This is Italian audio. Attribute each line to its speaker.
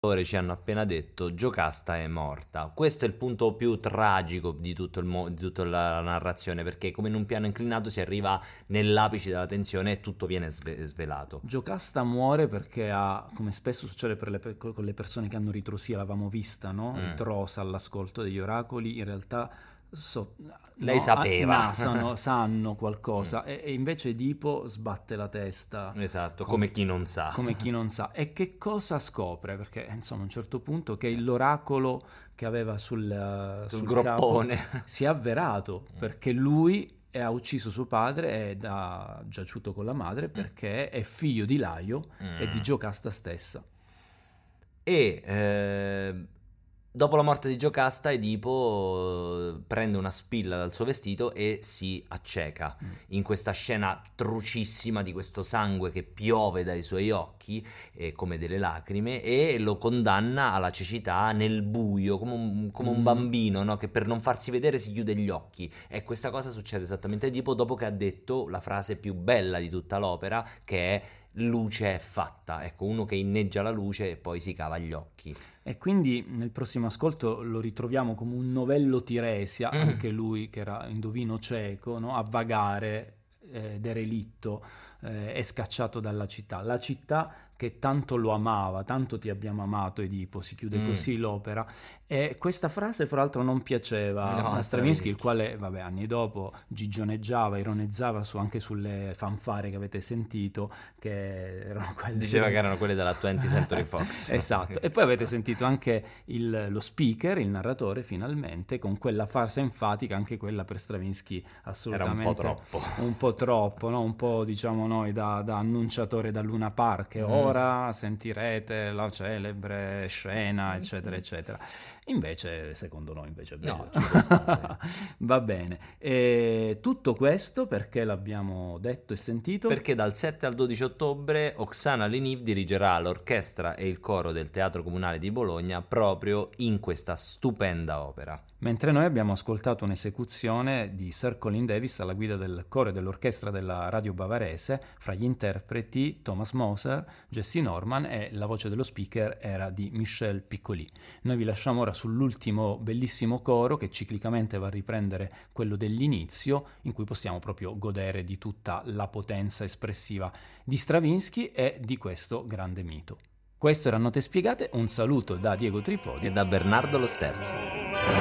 Speaker 1: Ci hanno appena detto Giocasta è morta. Questo è il punto più tragico di di tutta la narrazione, perché come in un piano inclinato si arriva nell'apice della tensione e tutto viene svelato.
Speaker 2: Giocasta muore perché ha, come spesso succede con le persone che hanno ritrosia, l'avevamo vista, no? Ritrosa all'ascolto degli oracoli, in realtà
Speaker 1: Lei sapeva.
Speaker 2: sanno qualcosa e invece Edipo sbatte la testa.
Speaker 1: Esatto, come chi non sa.
Speaker 2: Come chi non sa. E che cosa scopre? Perché insomma a un certo punto che l'oracolo che aveva sul
Speaker 1: groppone
Speaker 2: capo si è avverato, perché lui ha ucciso suo padre ed ha giaciuto con la madre perché è figlio di Laio e di Giocasta stessa.
Speaker 1: E dopo la morte di Giocasta, Edipo prende una spilla dal suo vestito e si acceca in questa scena trucissima di questo sangue che piove dai suoi occhi come delle lacrime, e lo condanna alla cecità nel buio come un bambino, no? Che per non farsi vedere si chiude gli occhi. E questa cosa succede esattamente a Edipo dopo che ha detto la frase più bella di tutta l'opera, che è luce è fatta. Ecco, uno che inneggia la luce e poi si cava gli occhi.
Speaker 2: E quindi nel prossimo ascolto lo ritroviamo come un novello Tiresia, anche lui che era indovino cieco, no? A vagare, derelitto, e scacciato dalla città. La città che tanto lo amava, tanto ti abbiamo amato Edipo, si chiude così l'opera. E questa frase fra l'altro non piaceva a Stravinsky, il quale anni dopo gigioneggiava, ironizzava anche sulle fanfare che avete sentito, che erano quelle...
Speaker 1: Diceva che erano quelle della 20th Century Fox.
Speaker 2: Esatto, e poi avete sentito anche lo speaker, il narratore finalmente, con quella farsa enfatica, anche quella per Stravinsky assolutamente
Speaker 1: era
Speaker 2: un po' troppo, no? Un po' diciamo noi da annunciatore da Luna Park, ora sentirete la celebre scena eccetera eccetera. Invece secondo noi invece è bello.
Speaker 1: No, ci può stare.
Speaker 2: Va bene, e tutto questo perché l'abbiamo detto e sentito?
Speaker 1: Perché dal 7 al 12 ottobre Oksana Leniv dirigerà l'orchestra e il coro del Teatro Comunale di Bologna proprio in questa stupenda opera.
Speaker 2: Mentre noi abbiamo ascoltato un'esecuzione di Sir Colin Davis alla guida del coro e dell'orchestra della radio bavarese, fra gli interpreti Thomas Moser, Jesse Norman, e la voce dello speaker era di Michel Piccoli. Noi vi lasciamo ora sull'ultimo bellissimo coro che ciclicamente va a riprendere quello dell'inizio, in cui possiamo proprio godere di tutta la potenza espressiva di Stravinsky e di questo grande mito. Questo era Note Spiegate, un saluto da Diego Tripodi
Speaker 1: E da Bernardo Lo Sterzo.